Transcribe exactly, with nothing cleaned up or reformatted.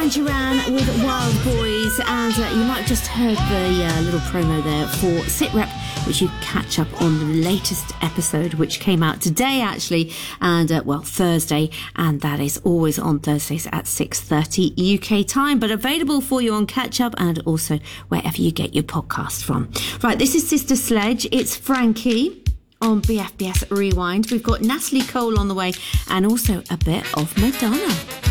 Duran Duran with Wild Boys, and uh, you might have just heard the uh, little promo there for SitRep, which you catch up on the latest episode, which came out today actually, and uh, well, Thursday, and that is always on Thursdays at six thirty U K time, but available for you on Catch Up and also wherever you get your podcast from. Right, this is Sister Sledge. It's Frankie on B F B S Rewind. We've got Natalie Cole on the way, and also a bit of Madonna.